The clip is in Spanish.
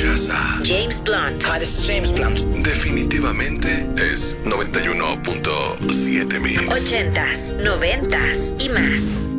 Escuchas a James Blunt. Hi, this is James Blunt. Definitivamente es 91.7 Mix. 80s, 90s y más.